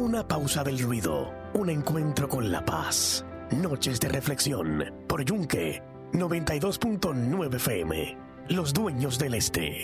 Una pausa del ruido, un encuentro con la paz. Noches de reflexión por Yunque 92.9 FM. Los dueños del este.